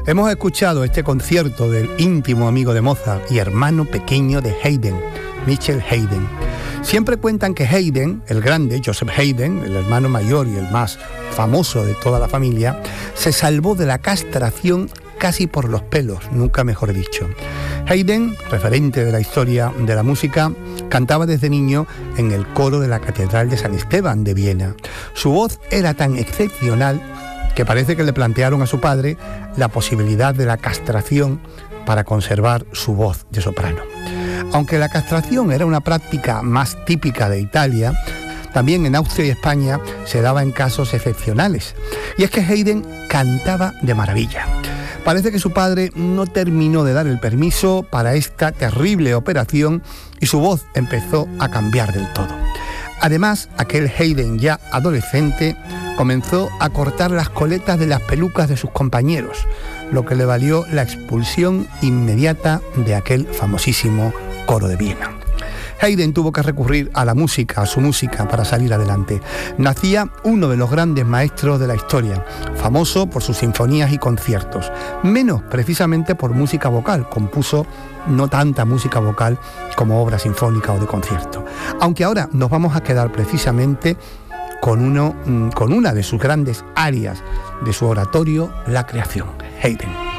Hemos escuchado este concierto del íntimo amigo de Mozart y hermano pequeño de Haydn, Michael Haydn. Siempre cuentan que Haydn, el grande, Joseph Haydn, el hermano mayor y el más famoso de toda la familia, se salvó de la castración casi por los pelos, nunca mejor dicho. Haydn, referente de la historia de la música, cantaba desde niño en el coro de la Catedral de San Esteban de Viena. Su voz era tan excepcional que parece que le plantearon a su padre la posibilidad de la castración para conservar su voz de soprano. Aunque la castración era una práctica más típica de Italia, también en Austria y España se daba en casos excepcionales. Y es que Haydn cantaba de maravilla. Parece que su padre no terminó de dar el permiso para esta terrible operación y su voz empezó a cambiar del todo. Además, aquel Haydn ya adolescente comenzó a cortar las coletas de las pelucas de sus compañeros, lo que le valió la expulsión inmediata de aquel famosísimo coro de Viena. Haydn tuvo que recurrir a la música, a su música, para salir adelante. Nacía uno de los grandes maestros de la historia, famoso por sus sinfonías y conciertos, menos precisamente por música vocal. Compuso no tanta música vocal como obra sinfónica o de concierto. Aunque ahora nos vamos a quedar precisamente con una de sus grandes arias de su oratorio, La Creación, Haydn.